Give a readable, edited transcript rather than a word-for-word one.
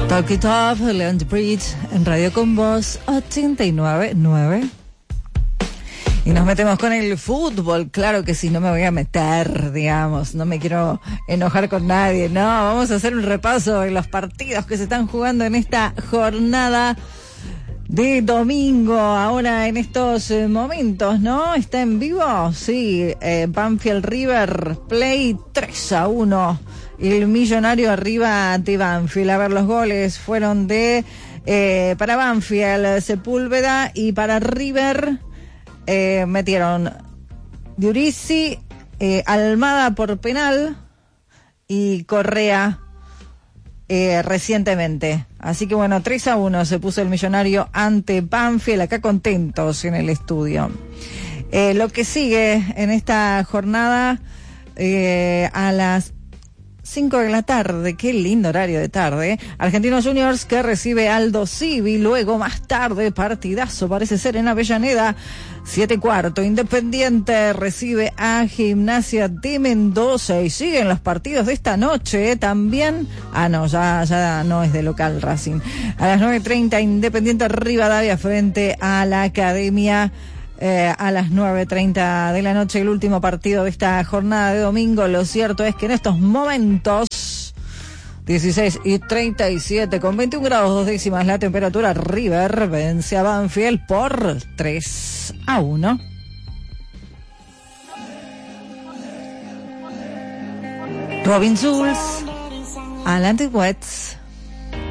Talk It Up, Leon Bridge, en Radio Con Voz 89.9. Y nos metemos con el fútbol, claro que sí, no me voy a meter, digamos, no me quiero enojar con nadie, no, vamos a hacer un repaso de los partidos que se están jugando en esta jornada de domingo, ahora en estos momentos, ¿no? ¿Está en vivo? Sí, Banfield River Plate 3-1, el Millonario arriba de Banfield. A ver, los goles fueron de, para Banfield, Sepúlveda, y para River, metieron Diurizi, Almada por penal y Correa recientemente. Así que bueno, 3-1 se puso el Millonario ante Banfield, acá contentos en el estudio. Lo que sigue en esta jornada, a las 5 de la tarde, qué lindo horario de tarde. Argentinos Juniors que recibe Aldo Civi, luego más tarde partidazo, parece ser en Avellaneda, 7:15. Independiente recibe a Gimnasia de Mendoza y siguen los partidos de esta noche también. Ya no es de local Racing. A las 9:30 Independiente Rivadavia frente a la Academia. A las 9:30 de la noche, el último partido de esta jornada de domingo. Lo cierto es que en estos momentos 16:37 con 21 grados 2 décimas la temperatura. River vence a Banfield por 3-1. Robin Schulz, Atlantic Wets.